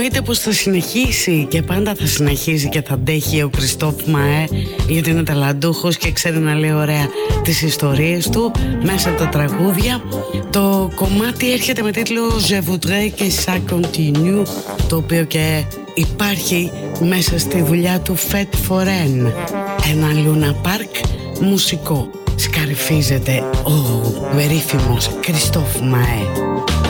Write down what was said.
εννοείται πως θα συνεχίσει και πάντα θα συνεχίζει και θα αντέχει ο Κριστόφ Μαέ, γιατί είναι ταλαντούχος και ξέρει να λέει ωραία τις ιστορίες του μέσα από τα τραγούδια. Το κομμάτι έρχεται με τίτλο Je voudrais que ça continue, το οποίο και υπάρχει μέσα στη δουλειά του Fête Foraine, ένα Λούνα Πάρκ μουσικό. Σκαρφίζεται ο περίφημος Κριστόφ Μαέ.